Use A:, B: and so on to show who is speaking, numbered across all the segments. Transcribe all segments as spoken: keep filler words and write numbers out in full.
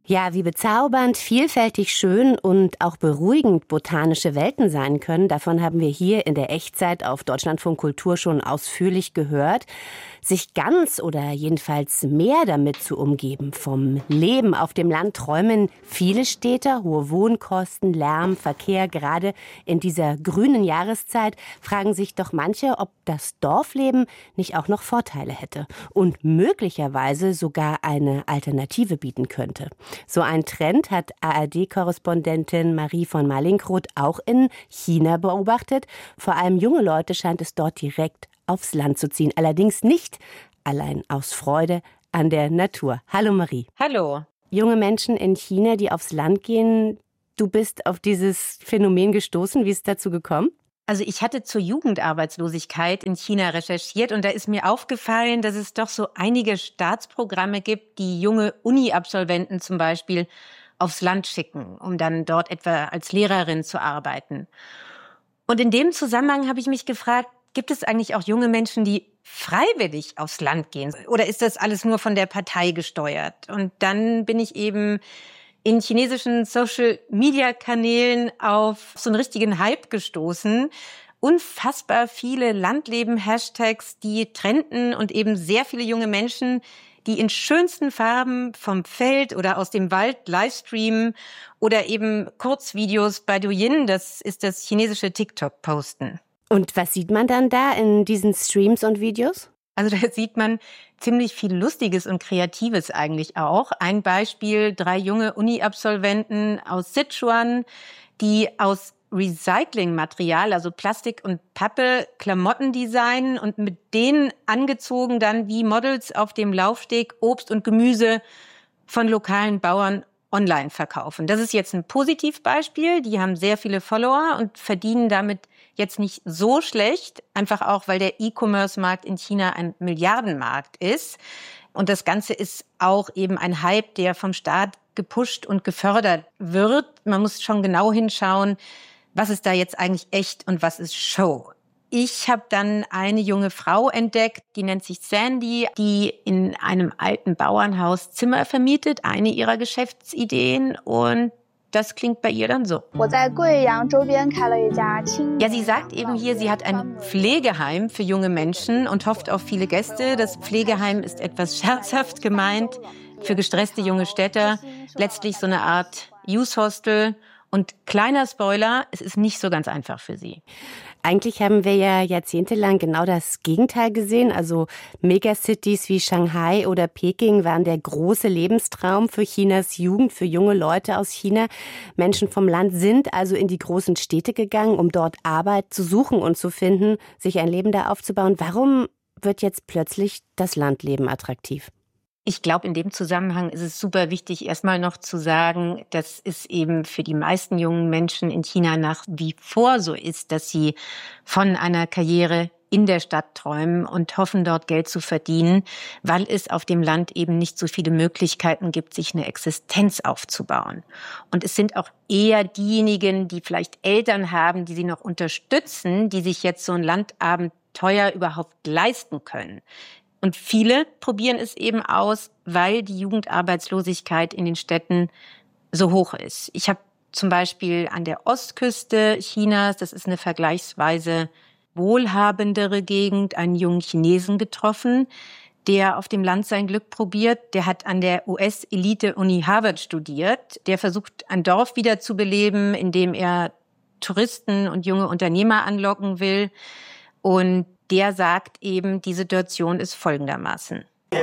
A: Ja, wie bezaubernd, vielfältig schön und auch beruhigend botanische Welten sein können, davon haben wir hier in der Echtzeit auf Deutschlandfunk Kultur schon ausführlich gehört. Sich ganz oder jedenfalls mehr damit zu umgeben, vom Leben auf dem Land träumen viele Städter, hohe Wohnkosten, Lärm, Verkehr. Gerade in dieser grünen Jahreszeit fragen sich doch manche, ob das Dorfleben nicht auch noch Vorteile hätte und möglicherweise sogar eine Alternative bieten könnte. So ein Trend hat A R D-Korrespondentin Marie von Mallinckrodt auch in China beobachtet. Vor allem junge Leute scheint es dort direkt aufs Land zu ziehen. Allerdings nicht allein aus Freude an der Natur. Hallo Marie.
B: Hallo.
A: Junge Menschen in China, die aufs Land gehen. Du bist auf dieses Phänomen gestoßen. Wie ist es dazu gekommen?
B: Also ich hatte zur Jugendarbeitslosigkeit in China recherchiert und da ist mir aufgefallen, dass es doch so einige Staatsprogramme gibt, die junge Uni-Absolventen zum Beispiel aufs Land schicken, um dann dort etwa als Lehrerin zu arbeiten. Und in dem Zusammenhang habe ich mich gefragt, gibt es eigentlich auch junge Menschen, die freiwillig aufs Land gehen? Oder ist das alles nur von der Partei gesteuert? Und dann bin ich eben in chinesischen Social-Media-Kanälen auf so einen richtigen Hype gestoßen. Unfassbar viele Landleben-Hashtags, die trenden und eben sehr viele junge Menschen, die in schönsten Farben vom Feld oder aus dem Wald livestreamen oder eben Kurzvideos bei Douyin, das ist das chinesische TikTok, posten.
A: Und was sieht man dann da in diesen Streams und Videos?
B: Also da sieht man ziemlich viel Lustiges und Kreatives eigentlich auch. Ein Beispiel, drei junge Uni-Absolventen aus Sichuan, die aus Recyclingmaterial, also Plastik und Pappe, Klamotten designen und mit denen angezogen dann wie Models auf dem Laufsteg Obst und Gemüse von lokalen Bauern online verkaufen. Das ist jetzt ein Positivbeispiel. Die haben sehr viele Follower und verdienen damit jetzt nicht so schlecht, einfach auch, weil der E-Commerce-Markt in China ein Milliardenmarkt ist. Und das Ganze ist auch eben ein Hype, der vom Staat gepusht und gefördert wird. Man muss schon genau hinschauen, was ist da jetzt eigentlich echt und was ist Show. Ich habe dann eine junge Frau entdeckt, die nennt sich Sandy, die in einem alten Bauernhaus Zimmer vermietet, eine ihrer Geschäftsideen, und das klingt bei ihr dann so. Ja, sie sagt eben hier, sie hat ein Pflegeheim für junge Menschen und hofft auf viele Gäste. Das Pflegeheim ist etwas scherzhaft gemeint für gestresste junge Städter. Letztlich so eine Art Youth Hostel. Und kleiner Spoiler, es ist nicht so ganz einfach für sie.
A: Eigentlich haben wir ja jahrzehntelang genau das Gegenteil gesehen. Also Megacities wie Shanghai oder Peking waren der große Lebenstraum für Chinas Jugend, für junge Leute aus China. Menschen vom Land sind also in die großen Städte gegangen, um dort Arbeit zu suchen und zu finden, sich ein Leben da aufzubauen. Warum wird jetzt plötzlich das Landleben attraktiv?
B: Ich glaube, in dem Zusammenhang ist es super wichtig, erstmal noch zu sagen, dass es eben für die meisten jungen Menschen in China nach wie vor so ist, dass sie von einer Karriere in der Stadt träumen und hoffen, dort Geld zu verdienen, weil es auf dem Land eben nicht so viele Möglichkeiten gibt, sich eine Existenz aufzubauen. Und es sind auch eher diejenigen, die vielleicht Eltern haben, die sie noch unterstützen, die sich jetzt so ein Landabenteuer überhaupt leisten können. Und viele probieren es eben aus, weil die Jugendarbeitslosigkeit in den Städten so hoch ist. Ich habe zum Beispiel an der Ostküste Chinas, das ist eine vergleichsweise wohlhabendere Gegend, einen jungen Chinesen getroffen, der auf dem Land sein Glück probiert. Der hat an der U S-Elite-Uni Harvard studiert. Der versucht, ein Dorf wieder zu beleben, indem er Touristen und junge Unternehmer anlocken will. Und der sagt eben, die Situation ist folgendermaßen.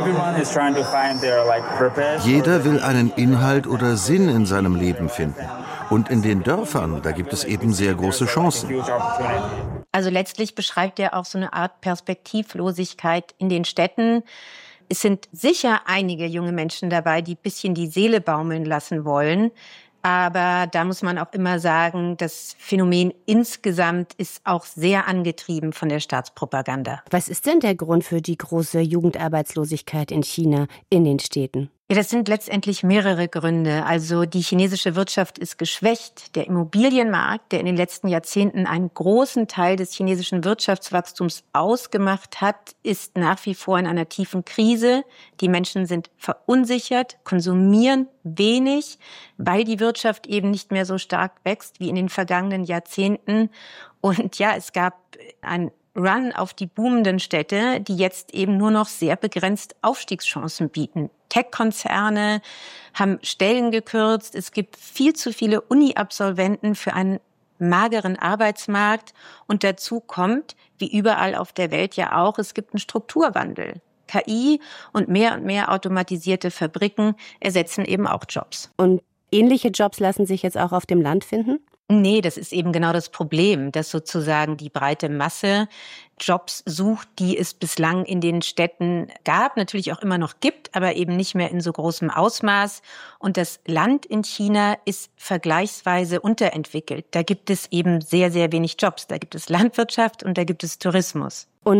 C: Jeder will einen Inhalt oder Sinn in seinem Leben finden. Und in den Dörfern, da gibt es eben sehr große Chancen.
B: Also letztlich beschreibt er auch so eine Art Perspektivlosigkeit in den Städten. Es sind sicher einige junge Menschen dabei, die ein bisschen die Seele baumeln lassen wollen. Aber da muss man auch immer sagen, das Phänomen insgesamt ist auch sehr angetrieben von der Staatspropaganda.
A: Was ist denn der Grund für die große Jugendarbeitslosigkeit in China, in den Städten?
B: Ja, das sind letztendlich mehrere Gründe. Also die chinesische Wirtschaft ist geschwächt. Der Immobilienmarkt, der in den letzten Jahrzehnten einen großen Teil des chinesischen Wirtschaftswachstums ausgemacht hat, ist nach wie vor in einer tiefen Krise. Die Menschen sind verunsichert, konsumieren wenig, weil die Wirtschaft eben nicht mehr so stark wächst wie in den vergangenen Jahrzehnten. Und ja, es gab ein Run auf die boomenden Städte, die jetzt eben nur noch sehr begrenzt Aufstiegschancen bieten. Tech-Konzerne haben Stellen gekürzt. Es gibt viel zu viele Uni-Absolventen für einen mageren Arbeitsmarkt. Und dazu kommt, wie überall auf der Welt ja auch, es gibt einen Strukturwandel. K I und mehr und mehr automatisierte Fabriken ersetzen eben auch Jobs.
A: Und ähnliche Jobs lassen sich jetzt auch auf dem Land finden?
B: Nee, das ist eben genau das Problem, dass sozusagen die breite Masse Jobs sucht, die es bislang in den Städten gab, natürlich auch immer noch gibt, aber eben nicht mehr in so großem Ausmaß. Und das Land in China ist vergleichsweise unterentwickelt. Da gibt es eben sehr, sehr wenig Jobs. Da gibt es Landwirtschaft und da gibt es Tourismus.